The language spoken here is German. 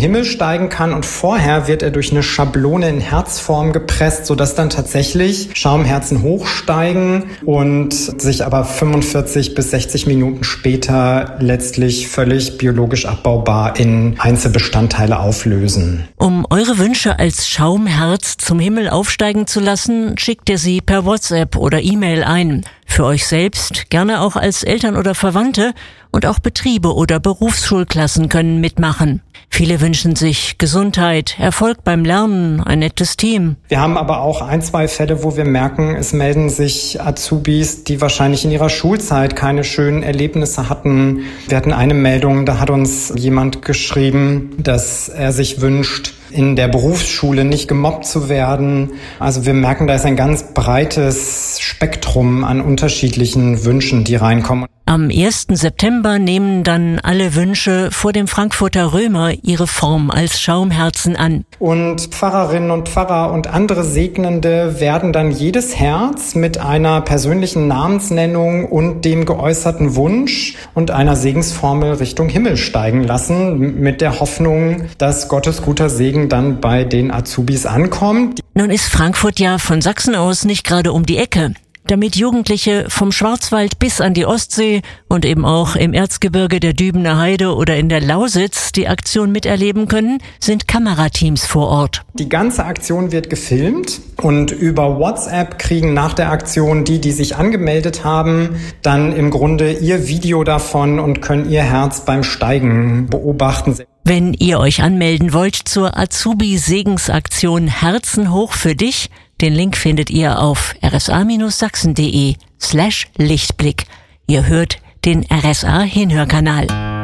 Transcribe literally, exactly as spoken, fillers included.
Himmel steigen kann. Und vorher wird er durch eine Schablone in Herzform gepresst, sodass dann tatsächlich Schaumherzen hochsteigen und sich aber fünfundvierzig bis sechzig Minuten später letztlich völlig biologisch abbaubar in Einzelbestandteile auflösen. Um eure Wünsche als Schaumherz zum Himmel aufsteigen zu lassen, schickt ihr sie per WhatsApp oder E-Mail ein. Für euch selbst, gerne auch als Eltern oder Verwandte, und auch Betriebe oder Berufsschulklassen können mitmachen. Viele wünschen sich Gesundheit, Erfolg beim Lernen, ein nettes Team. Wir haben aber auch ein, zwei Fälle, wo wir merken, es melden sich Azubis, die wahrscheinlich in ihrer Schulzeit keine schönen Erlebnisse hatten. Wir hatten eine Meldung, da hat uns jemand geschrieben, dass er sich wünscht, in der Berufsschule nicht gemobbt zu werden. Also wir merken, da ist ein ganz breites Spektrum an unterschiedlichen Wünschen, die reinkommen. Am ersten September nehmen dann alle Wünsche vor dem Frankfurter Römer ihre Form als Schaumherzen an. Und Pfarrerinnen und Pfarrer und andere Segnende werden dann jedes Herz mit einer persönlichen Namensnennung und dem geäußerten Wunsch und einer Segensformel Richtung Himmel steigen lassen, mit der Hoffnung, dass Gottes guter Segen dann bei den Azubis ankommt. Nun ist Frankfurt ja von Sachsen aus nicht gerade um die Ecke. Damit Jugendliche vom Schwarzwald bis an die Ostsee und eben auch im Erzgebirge der Dübener Heide oder in der Lausitz die Aktion miterleben können, sind Kamerateams vor Ort. Die ganze Aktion wird gefilmt und über WhatsApp kriegen nach der Aktion die, die sich angemeldet haben, dann im Grunde ihr Video davon und können ihr Herz beim Steigen beobachten. Wenn ihr euch anmelden wollt zur Azubi-Segensaktion Herzen hoch für dich, den Link findet ihr auf rsa-sachsen.de slash Lichtblick. Ihr hört den R S A Hinhörkanal.